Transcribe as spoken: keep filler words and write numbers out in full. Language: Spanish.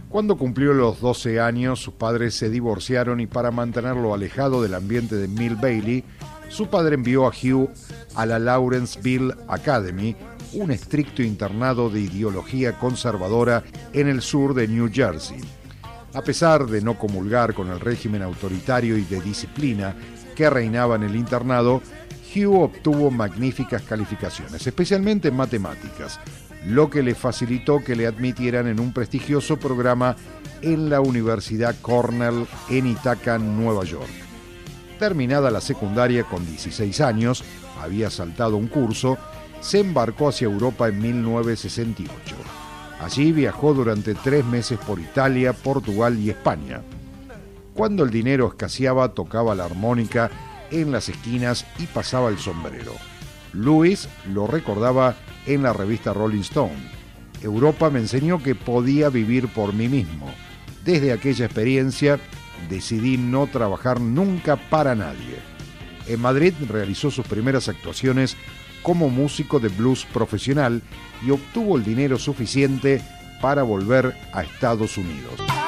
Cuando cumplió los doce años, sus padres se divorciaron y para mantenerlo alejado del ambiente de Mill Bailey, su padre envió a Hugh a la Lawrenceville Academy, un estricto internado de ideología conservadora en el sur de New Jersey. A pesar de no comulgar con el régimen autoritario y de disciplina que reinaba en el internado, Hugh obtuvo magníficas calificaciones, especialmente en matemáticas, lo que le facilitó que le admitieran en un prestigioso programa en la Universidad Cornell en Ithaca, Nueva York. Terminada la secundaria con dieciséis años, había saltado un curso, se embarcó hacia Europa en mil novecientos sesenta y ocho. Allí viajó durante tres meses por Italia, Portugal y España. Cuando el dinero escaseaba, tocaba la armónica en las esquinas y pasaba el sombrero. Lewis lo recordaba en la revista Rolling Stone. Europa me enseñó que podía vivir por mí mismo. Desde aquella experiencia decidí no trabajar nunca para nadie. En Madrid realizó sus primeras actuaciones como músico de blues profesional y obtuvo el dinero suficiente para volver a Estados Unidos.